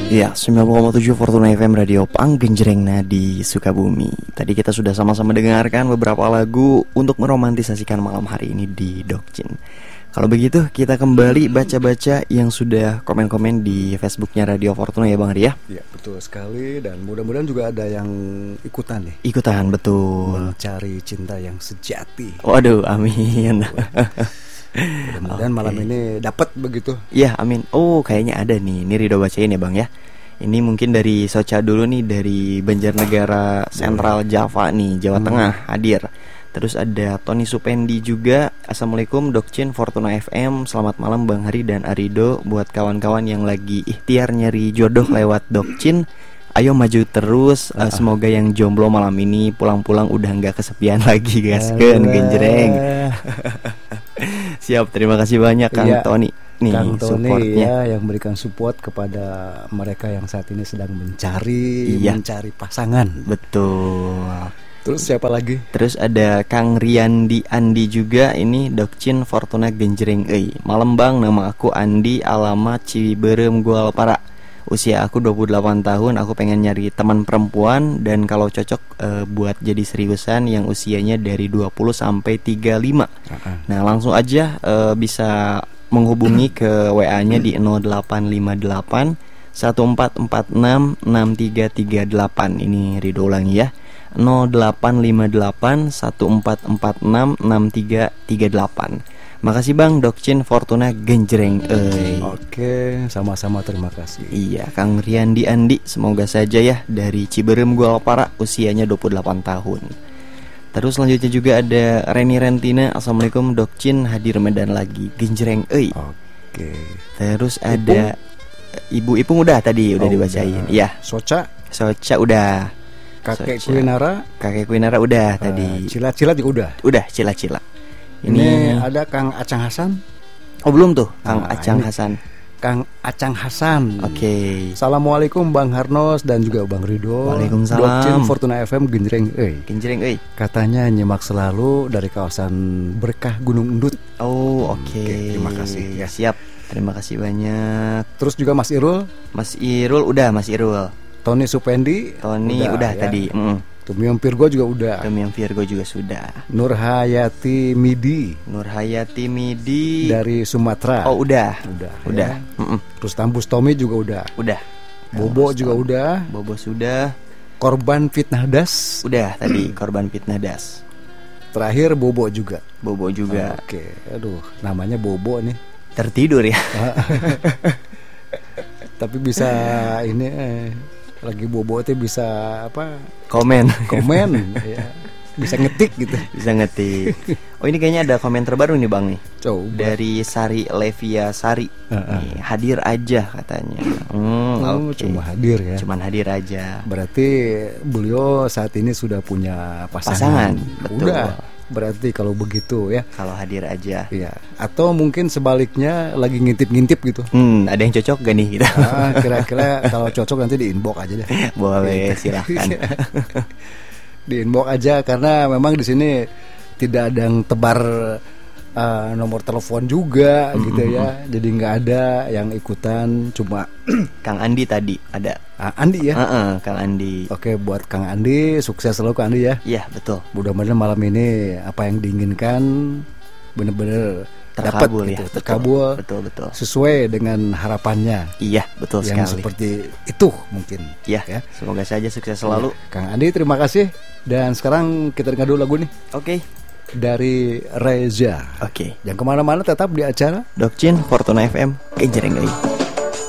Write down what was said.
Ya, 90,7 Fortuna FM Radio Panggenjrengna di Sukabumi. Tadi kita sudah sama-sama dengarkan beberapa lagu untuk meromantisasikan malam hari ini di Dokcin. Kalau begitu kita kembali baca-baca yang sudah komen-komen di Facebooknya Radio Fortuna ya Bang Ria. Ya betul sekali, dan mudah-mudahan juga ada yang ikutan nih. Ikutan, betul. Mencari cinta yang sejati. Waduh, amin. Mudah-mudahan malam ini dapat begitu. Ya, amin. Oh, kayaknya ada nih. Ini Rido bacain ya Bang ya. Ini mungkin dari Soca dulu nih, dari Banjarnegara Sentral Java nih, Jawa Tengah hadir. Terus ada Tony Supendi juga. Assalamualaikum Dokcin Fortuna FM. Selamat malam Bang Hari dan Arido. Buat kawan-kawan yang lagi ikhtiar nyari jodoh lewat Dokcin, ayo maju terus. Semoga yang jomblo malam ini pulang-pulang udah nggak kesepian lagi, gaskeun genjreng. Siap, terima kasih banyak Kang Tony. Nih, Kang Tony supportnya ya, yang memberikan support kepada mereka yang saat ini sedang mencari pasangan. Betul. Terus siapa lagi? Terus ada Kang Riyandi Andi juga. Ini Dokcin Fortuna Genjreng euy. Malam Bang, nama aku Andi, alamat Ciberem Gualpara. Usia aku 28 tahun, aku pengen nyari teman perempuan dan kalau cocok buat jadi seriusan yang usianya dari 20 sampai 35. Nah, langsung aja bisa menghubungi ke WA-nya di 0858 1446 6338. Ini Rido ulangi ya. 0858 1446 6338. Makasih Bang Dokcin Fortuna Genjreng euy. Oke, sama-sama, terima kasih. Iya, Kang Riyandi Andi, semoga saja ya, dari Ciberem Gualpara, usianya 28 tahun. Terus selanjutnya juga ada Reni Rentina. Assalamualaikum Dokcin, hadir Medan lagi, Genjreng euy. Oke. Terus ada Ibu Ipung udah tadi udah dibacain. Iya. Soca udah. Kakek Soca. Kuinara udah tadi. Cilat-cilat juga udah. Udah, cila-cila. Ini ada Kang Acang Hasan. Oh belum tuh, Kang Acang Hasan. Kang Acang Hasan. Oke. Assalamualaikum Bang Harnos dan juga Bang Rido. Waalaikumsalam. Dokcin Fortuna FM Genjreng euy. Genjreng euy. Katanya nyimak selalu dari kawasan Berkah Gunung Endut. Oh oke. Terima kasih ya. Siap. Terima kasih banyak. Terus juga Mas Irul. Mas Irul udah, Mas Irul. Tony Supendi. Tony udah ya. Tadi. Tumiom Virgo juga udah. Tumiom Virgo juga sudah. Nurhayati Midi dari Sumatera. Oh udah. Ya. Terus Tambus Tommy juga udah. Bobo juga udah. Bobo sudah. Korban fitnah das. Udah tadi, korban fitnah das. Terakhir Bobo juga. Oke. Aduh, namanya Bobo nih. Tertidur ya. Tapi bisa ini lagi bobo itu bisa apa? Komen ya. Bisa ngetik gitu. Bisa ngetik. Oh ini kayaknya ada komen terbaru nih Bang nih. Coba. Dari Sari Levia Sari. Nih, hadir aja katanya. Okay. Cuma hadir ya. Cuman hadir aja. Berarti beliau saat ini sudah punya pasangan. Betul. Udah. Berarti kalau begitu ya. Kalau hadir aja. Iya. Atau mungkin sebaliknya lagi ngintip-ngintip gitu. Ada yang cocok gak nih kita? Kira-kira kalau cocok nanti di inbox aja deh. Boleh, silahkan. Di inbox aja, karena memang di sini tidak ada yang tebar nomor telepon juga gitu ya. Jadi nggak ada yang ikutan, cuma Kang Andi tadi ada. Andi ya. Kang Andi. Oke, buat Kang Andi, sukses selalu Kang Andi ya. Iya betul. Mudah-mudahan malam ini apa yang diinginkan benar-benar dapat gitu, terkabul. Betul. Sesuai dengan harapannya. Iya betul yang sekali. Seperti itu mungkin. Iya. Ya. Semoga saja sukses selalu. Kang Andi terima kasih. Dan sekarang kita dengar dulu lagu nih. Oke. Dari Reza. Oke. Yang kemana-mana tetap di acara Dokcin Fortuna FM Genjreng euy.